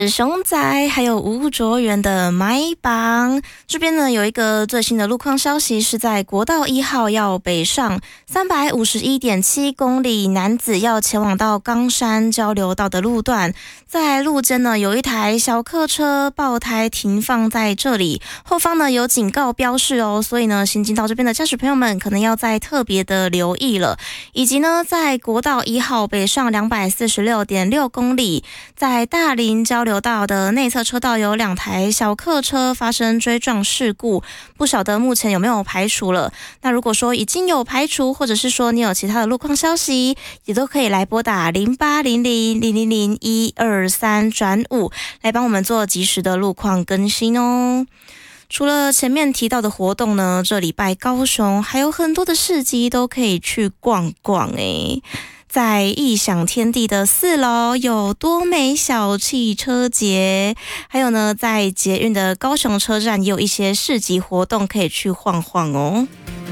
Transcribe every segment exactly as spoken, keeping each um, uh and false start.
熊仔还有吴卓源的买榜这边呢，有一个最新的路况消息，是在国道一号要北上三百五十一点七公里，男子要前往到冈山交流道的路段，在路肩呢有一台小客车爆胎停放在这里，后方呢有警告标示哦，所以呢行经到这边的驾驶朋友们可能要再特别的留意了。以及呢在国道一号北上两百四十六点六公里，在大林交流道的内侧车道有两台小客车发生追撞事故，不晓得目前有没有排除了。那如果说已经有排除，或者是说你有其他的路况消息，也都可以来拨打零八零零零零零一二三转五来帮我们做及时的路况更新哦。除了前面提到的活动呢，这礼拜高雄还有很多的市集都可以去逛逛诶。在异想天地的四楼有多美小汽车节，还有呢，在捷运的高雄车站也有一些市集活动可以去晃晃哦。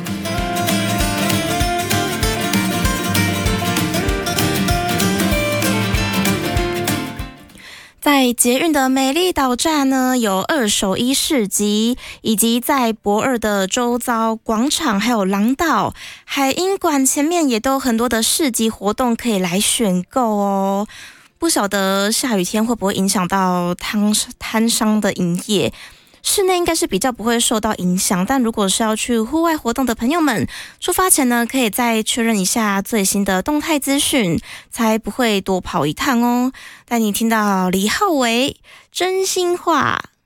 在捷运的美丽岛站呢，有二手衣市集，以及在博二的周遭广场还有廊道、海音馆前面也都有很多的市集活动可以来选购哦。不晓得下雨天会不会影响到摊摊商的营业？室内应该是比较不会受到影响，但如果是要去户外活动的朋友们，出发前呢，可以再确认一下最新的动态资讯，才不会多跑一趟哦。带你听到李浩维真心话。